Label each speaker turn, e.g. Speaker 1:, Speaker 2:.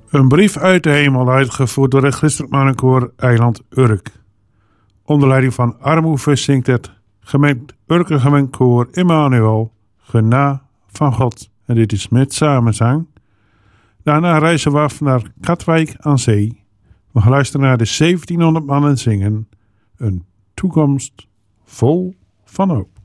Speaker 1: Een brief uit de hemel, uitgevoerd door het Christelijk Mannenkoor Eiland Urk. Onder leiding van Armoe zingt het gemeente Urker Gemeentekoor Immanuel, Gena van God. En dit is met samenzang. Daarna reizen we af naar Katwijk aan Zee. We gaan luisteren naar de 1700 mannen zingen. Een toekomst vol van hoop.